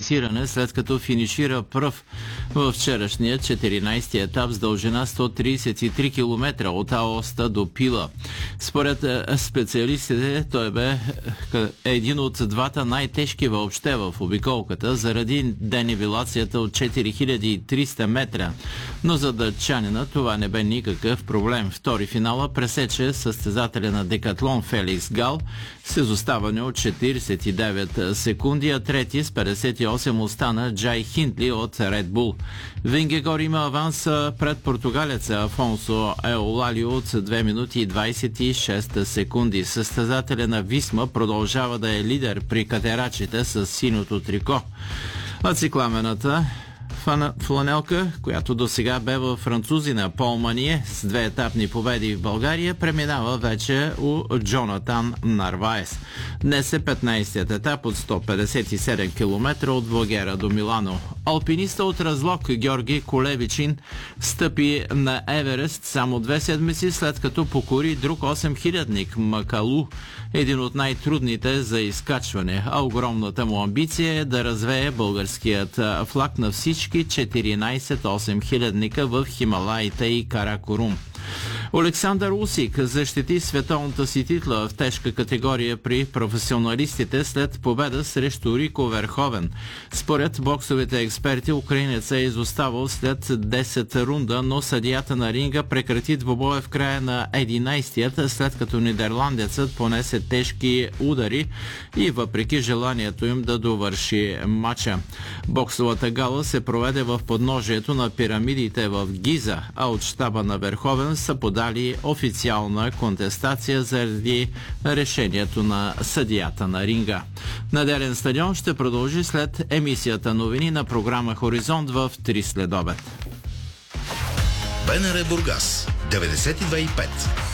дисквалифициране, след като финишира пръв във вчерашния 14-ти етап с дължина 133 км от Аоста до Пила. Според специалистите той бе един от двата най-тежки въобще в обиколката заради денивелацията от 4300 метра. Но за датчанина това не бе никакъв проблем. Втори финала пресече състезателя на Декатлон Феликс Гал с изоставане от 49 секунди, а трети с 58 остана Джай Хинтли от Red Bull. Вингегор има аванс пред португалеца Афонсо Еолалио от 2 минути и 26 секунди. Състезателя на Висма продължава да е лидер при катерачите с синото трико. А цикламената фланелка, която до сега бе във французина Пол Мание с 2 етапни победи в България, преминава вече у Джонатан Нарваес. Днес е 15-тият етап от 157 км от Вогера до Милано. Алпиниста от Разлог Георги Колевичин стъпи на Еверест само 2 седмици след като покори друг 8000-ник Макалу, един от най-трудните за изкачване, а огромната му амбиция е да развее българският флаг на всички 14 8000-ника в Хималаите и Каракорум. Александър Усик защити световната си титла в тежка категория при професионалистите след победа срещу Рико Верховен. Според боксовите експерти, украинеца е изоставал след 10 рунда, но съдията на ринга прекрати двобоя в края на 11-тият, след като нидерландецът понесе тежки удари и въпреки желанието им да довърши матча. Боксовата гала се проведе в подножието на пирамидите в Гиза, а от щаба на Верховен са подали официална контестация заради решението на съдията на ринга. Неделен стадион ще продължи след емисията новини на програма Хоризонт в 3 следобед. БНР Бургас 92,5